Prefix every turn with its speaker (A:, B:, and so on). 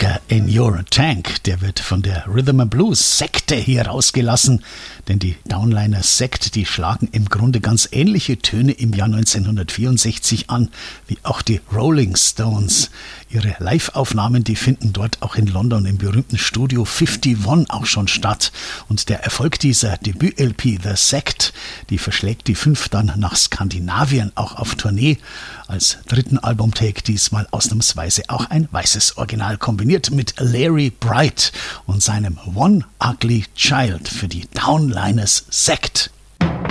A: Sucker in Your Tank, der wird von der Rhythm and Blues Sekte hier rausgelassen, denn die Downliners Sect, die schlagen im Grunde ganz ähnliche Töne im Jahr 1964 an, wie auch die Rolling Stones. Ihre Live-Aufnahmen, die finden dort auch in London im berühmten Studio 51 auch schon statt. Und der Erfolg dieser Debüt-LP The Sect, die verschlägt die 5 dann nach Skandinavien, auch auf Tournee. Als dritten Albumtake diesmal ausnahmsweise auch ein weißes Original kombiniert mit Larry Bright und seinem One Ugly Child für die Downliners Sect.